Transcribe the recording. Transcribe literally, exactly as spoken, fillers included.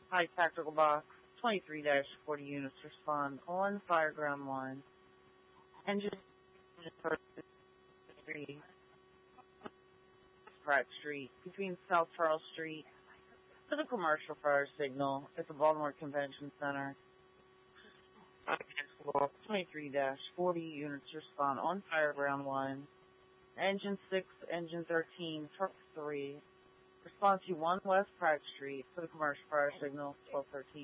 Hi, Tactical Box. twenty-three dash forty units respond on Fireground one. Engine first Street, Pratt Street, between South Charles Street to the commercial fire signal at the Baltimore Convention Center. twenty-three dash forty units respond on Fireground one. Engine six, Engine thirteen, Truck three, respond to one West Pratt Street to the commercial fire signal twelve thirteen.